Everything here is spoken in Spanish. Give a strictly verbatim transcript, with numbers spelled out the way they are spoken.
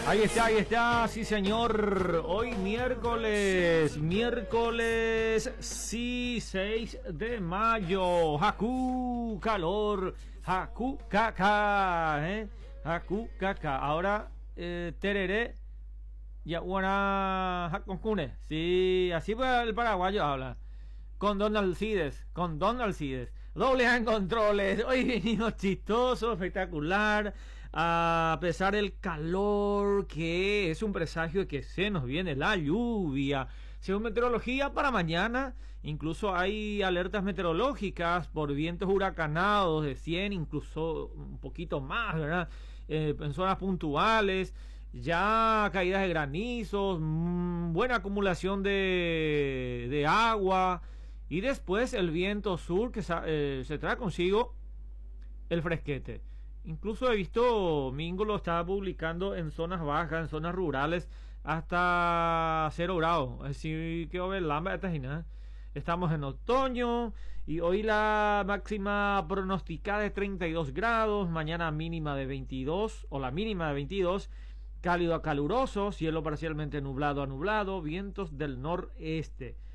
Ahí está, ahí está, sí señor. Hoy miércoles, miércoles, sí, seis de mayo. Haku, calor, Haku, caca, eh. Haku, caca. Ahora, eh, tereré, ya una hakonkune. Sí, así pues el paraguayo habla. Con Don Alcides, con Don Alcides. Doble A en controles. Hoy venimos chistoso, espectacular. A pesar del calor, que es un presagio de que se nos viene la lluvia. Según meteorología, para mañana incluso hay alertas meteorológicas por vientos huracanados de cien, incluso un poquito más, ¿verdad? Eh, en zonas puntuales. Ya caídas de granizos, mmm, buena acumulación de, de agua. Y después el viento sur que eh, se trae consigo el fresquete. Incluso he visto, Mingo lo estaba publicando en zonas bajas, en zonas rurales, hasta cero grados. Así que estamos en otoño y hoy la máxima pronosticada es treinta y dos grados, mañana mínima de veintidós o la mínima de veintidós, cálido a caluroso, cielo parcialmente nublado a nublado, vientos del noreste.